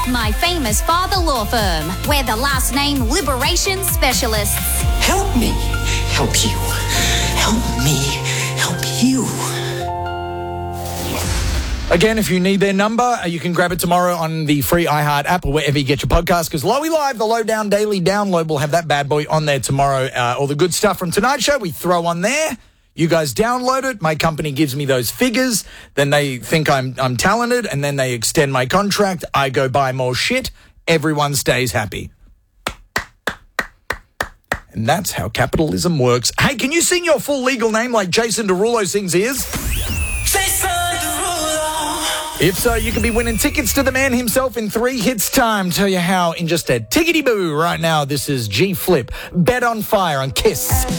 My Famous Father Law Firm. We're the last name liberation specialists. Help me. Help you. Help me. Help you. Again, if you need their number, you can grab it tomorrow on the free iHeart app or wherever you get your podcast, because Lowy Live, the Lowdown Daily Download, will have that bad boy on there tomorrow. All the good stuff from tonight's show we throw on there. You guys download it. My company gives me those figures. Then they think I'm talented, and then they extend my contract. I go buy more shit. Everyone stays happy. And that's how capitalism works. Hey, can you sing your full legal name like Jason Derulo sings his? If so, you could be winning tickets to the man himself in 3 hits time. Tell you how in just a tickety-boo right now. This is G-Flip, Bet on Fire on Kiss.